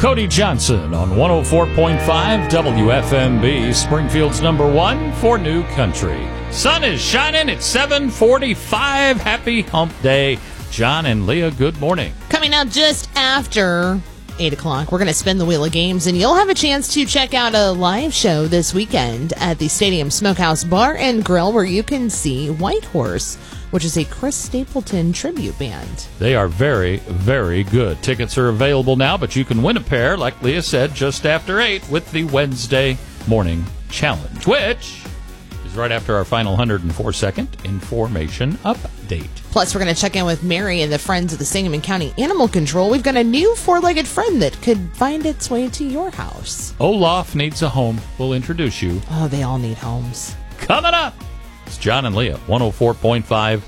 Cody Johnson on 104.5 WFMB, Springfield's number one for New Country. Sun is shining at 7:45. Happy hump day. John and Leah, good morning. Coming up just after 8 o'clock, we're going to spin the Wheel of Games, and you'll have a chance to check out a live show this weekend at the Stadium Smokehouse Bar and Grill, where you can see Whitehorse, which is a Chris Stapleton tribute band. They are very, very good. Tickets are available now, but you can win a pair, like Leah said, just after 8 with the Wednesday Morning Challenge, which is right after our final 104-second information update. Plus, we're going to check in with Mary and the Friends of the Sangamon County Animal Control. We've got a new four-legged friend that could find its way to your house. Olaf needs a home. We'll introduce you. Oh, they all need homes. Coming up, it's John and Leah, 104.5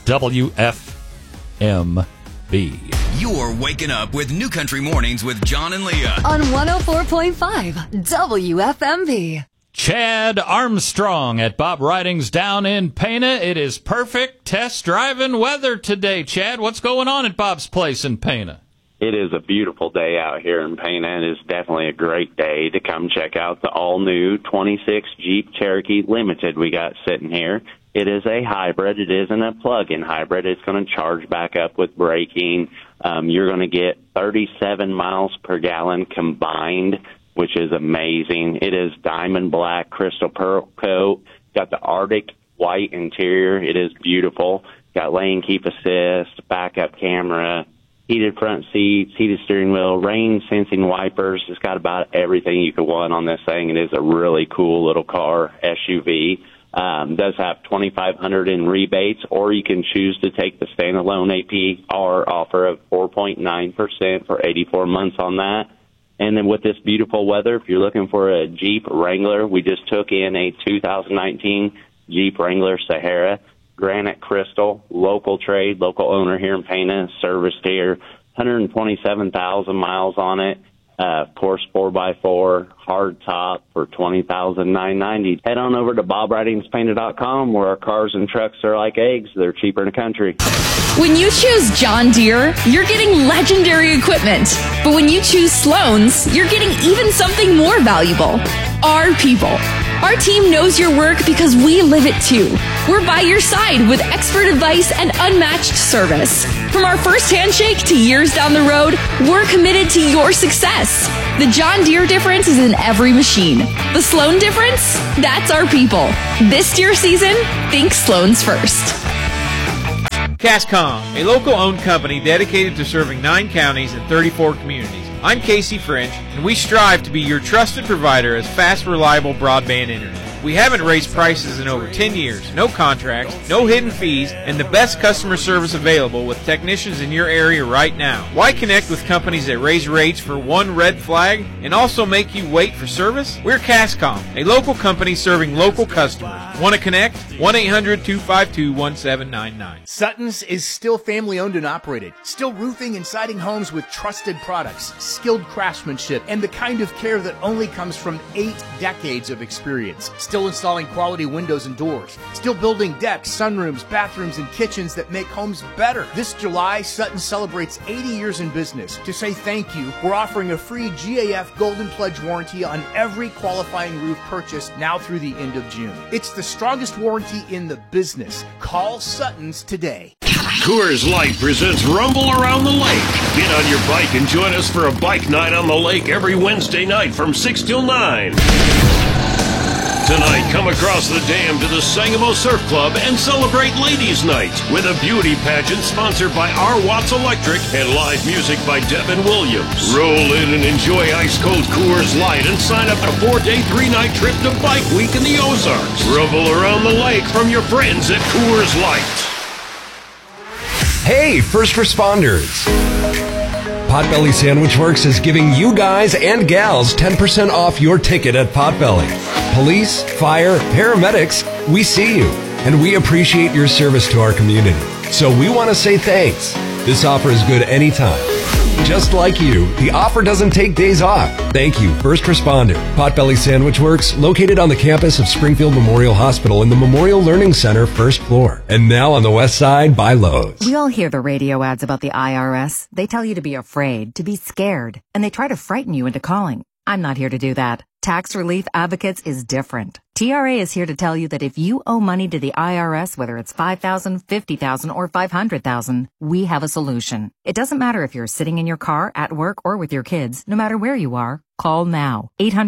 WFMB. You're waking up with New Country Mornings with John and Leah on 104.5 WFMB. Chad Armstrong at Bob Ridings down in Pana. It is perfect test driving weather today. Chad, what's going on at Bob's place in Pana? It is a beautiful day out here in Pana, and it's definitely a great day to come check out the all-new 26 Jeep Cherokee Limited we got sitting here. It is a hybrid. It isn't a plug-in hybrid. It's going to charge back up with braking. You're going to get 37 miles per gallon combined, which is amazing. It is diamond black, crystal pearl coat. Got the Arctic white interior. It is beautiful. Got lane keep assist, backup camera, heated front seats, heated steering wheel, rain sensing wipers. It's got about everything you could want on this thing. It is a really cool little car, SUV. Does have $2,500 in rebates, or you can choose to take the standalone APR offer of 4.9% for 84 months on that. And then with this beautiful weather, if you're looking for a Jeep Wrangler, we just took in a 2019 Jeep Wrangler Sahara, granite crystal, local trade, local owner here in Pana, serviced here, 127,000 miles on it. Of course, 4x4, hard top for $20,990. Head on over to BobRidingsPana.com, where our cars and trucks are like eggs. They're cheaper in the country. When you choose John Deere, you're getting legendary equipment. But when you choose Sloan's, you're getting even something more valuable. Our people. Our team knows your work because we live it too. We're by your side with expert advice and unmatched service. From our first handshake to years down the road, we're committed to your success. The John Deere difference is in every machine. The Sloan difference? That's our people. This Deere season, think Sloan's first. Cascom, a local-owned company dedicated to serving 9 counties and 34 communities. I'm Casey French, and we strive to be your trusted provider of fast, reliable broadband internet. We haven't raised prices in over 10 years, no contracts, no hidden fees, and the best customer service available with technicians in your area right now. Why connect with companies that raise rates for one red flag and also make you wait for service? We're Cascom, a local company serving local customers. Want to connect? 1-800-252-1799. Sutton's is still family-owned and operated, still roofing and siding homes with trusted products, skilled craftsmanship, and the kind of care that only comes from 8 decades of experience. Still installing quality windows and doors. Still building decks, sunrooms, bathrooms, and kitchens that make homes better. This July, Sutton celebrates 80 years in business. To say thank you, we're offering a free GAF Golden Pledge warranty on every qualifying roof purchase now through the end of June. It's the strongest warranty in the business. Call Sutton's today. Coors Light presents Rumble Around the Lake. Get on your bike and join us for a bike night on the lake every Wednesday night from 6 till 9. Tonight, come across the dam to the Sangamo Surf Club and celebrate Ladies' Night with a beauty pageant sponsored by R. Watts Electric and live music by Devin Williams. Roll in and enjoy ice-cold Coors Light and sign up for a 4-day, 3-night trip to Bike Week in the Ozarks. Rumble around the lake from your friends at Coors Light. Hey, first responders. Potbelly Sandwich Works is giving you guys and gals 10% off your ticket at Potbelly. Police, fire, paramedics, we see you, and we appreciate your service to our community. So we want to say thanks. This offer is good anytime. Just like you, the offer doesn't take days off. Thank you, First Responder. Potbelly Sandwich Works, located on the campus of Springfield Memorial Hospital in the Memorial Learning Center, first floor. And now on the west side by Lowe's. We all hear the radio ads about the IRS. They tell you to be afraid, to be scared, and they try to frighten you into calling. I'm not here to do that. Tax Relief Advocates is different. TRA is here to tell you that if you owe money to the IRS, whether it's $5,000, $50,000, or $500,000, we have a solution. It doesn't matter if you're sitting in your car, at work, or with your kids. No matter where you are, call now.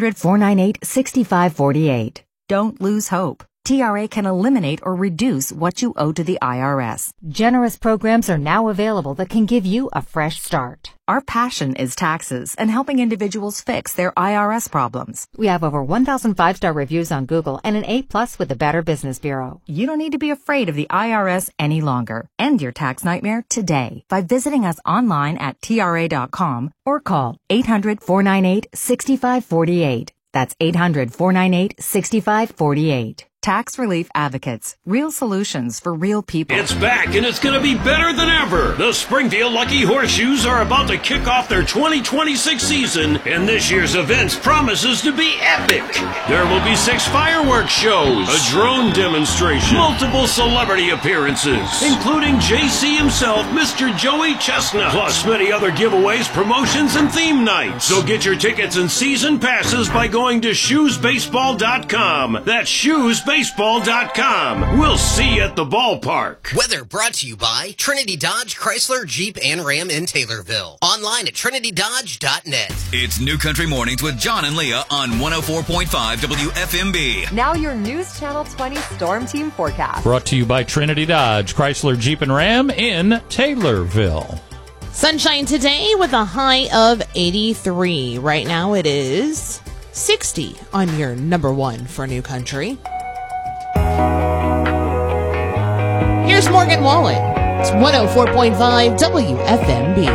800-498-6548. Don't lose hope. TRA can eliminate or reduce what you owe to the IRS. Generous programs are now available that can give you a fresh start. Our passion is taxes and helping individuals fix their IRS problems. We have over 1,000 5-star reviews on Google and an A+ with the Better Business Bureau. You don't need to be afraid of the IRS any longer. End your tax nightmare today by visiting us online at TRA.com or call 800-498-6548. That's 800-498-6548. Tax Relief Advocates. Real solutions for real people. It's back, and it's going to be better than ever. The Springfield Lucky Horseshoes are about to kick off their 2026 season, and this year's events promises to be epic. There will be 6 fireworks shows, a drone demonstration, multiple celebrity appearances, including JC himself, Mr. Joey Chestnut, plus many other giveaways, promotions, and theme nights. So get your tickets and season passes by going to shoesbaseball.com. That's shoesbaseball.com. We'll see you at the ballpark. Weather brought to you by Trinity Dodge, Chrysler, Jeep, and Ram in Taylorville. Online at trinitydodge.net. It's New Country Mornings with John and Leah on 104.5 WFMB. Now your News Channel 20 Storm Team forecast. Brought to you by Trinity Dodge, Chrysler, Jeep, and Ram in Taylorville. Sunshine today with a high of 83. Right now it is 60 on your number one for New Country. Here's Morgan Wallen. It's 104.5 WFMB.